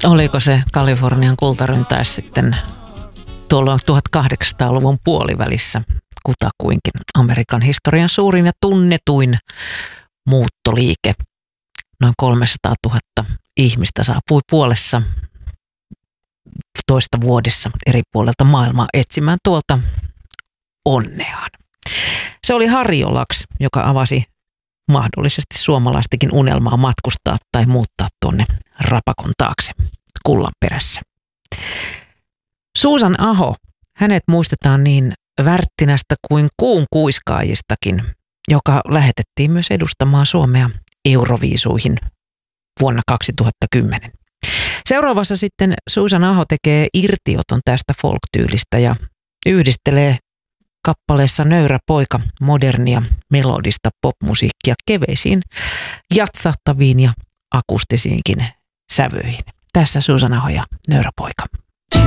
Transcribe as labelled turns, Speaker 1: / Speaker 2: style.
Speaker 1: Oliko se Kalifornian kultaryntäys sitten tuolloin 1800-luvun puolivälissä kutakuinkin Amerikan historian suurin ja tunnetuin muuttoliike. Noin 300 000 ihmistä saapui puolessa toista vuodessa eri puolelta maailmaa etsimään tuolta onneaan. Se oli Harry Lax, joka avasi mahdollisesti suomalaistakin unelmaa matkustaa tai muuttaa tuonne rapakon taakse kullan perässä. Susan Aho, hänet muistetaan niin Värttinästä kuin kuun kuiskaajistakin, joka lähetettiin myös edustamaan Suomea Euroviisuihin vuonna 2010. Seuraavassa sitten Susan Aho tekee irtioton tästä folk-tyylistä ja yhdistelee kappaleessa Nöyrä poika modernia melodista popmusiikkia keveisiin, jatsahtaviin ja akustisiinkin sävyihin. Tässä Susan Aho ja Nöyrä poika.